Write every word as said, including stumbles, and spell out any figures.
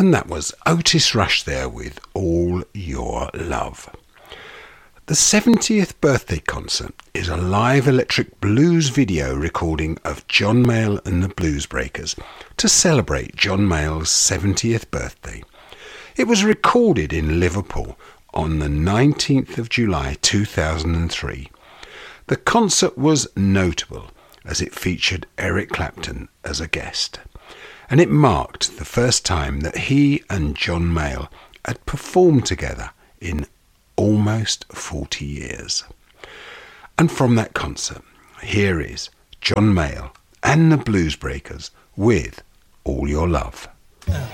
And that was Otis Rush there with All Your Love. The seventieth birthday concert is a live electric blues video recording of John Mayall and the Bluesbreakers to celebrate John Mayall's seventieth birthday. It was recorded in Liverpool on the nineteenth of July two thousand three. The concert was notable as it featured Eric Clapton as a guest, and it marked the first time that he and John Mayall had performed together in almost forty years. And from that concert, here is John Mayall and the Bluesbreakers with All Your Love.